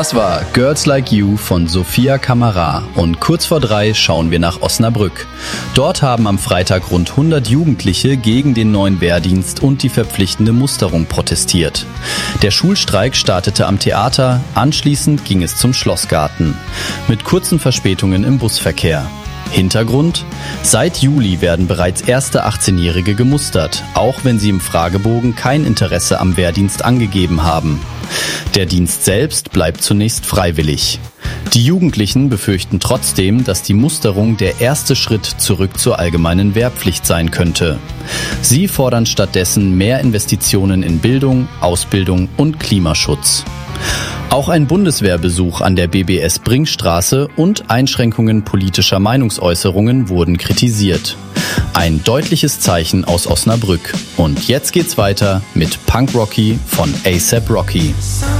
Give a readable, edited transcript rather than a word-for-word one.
Das war Girls Like You von Sophia Kamara und kurz vor 3 schauen wir nach Osnabrück. Dort haben am Freitag rund 100 Jugendliche gegen den neuen Wehrdienst und die verpflichtende Musterung protestiert. Der Schulstreik startete am Theater, anschließend ging es zum Schlossgarten. Mit kurzen Verspätungen im Busverkehr. Hintergrund: Seit Juli werden bereits erste 18-Jährige gemustert, auch wenn sie im Fragebogen kein Interesse am Wehrdienst angegeben haben. Der Dienst selbst bleibt zunächst freiwillig. Die Jugendlichen befürchten trotzdem, dass die Musterung der erste Schritt zurück zur allgemeinen Wehrpflicht sein könnte. Sie fordern stattdessen mehr Investitionen in Bildung, Ausbildung und Klimaschutz. Auch ein Bundeswehrbesuch an der BBS Bringstraße und Einschränkungen politischer Meinungsäußerungen wurden kritisiert. Ein deutliches Zeichen aus Osnabrück. Und jetzt geht's weiter mit Punk Rocky von A$AP Rocky.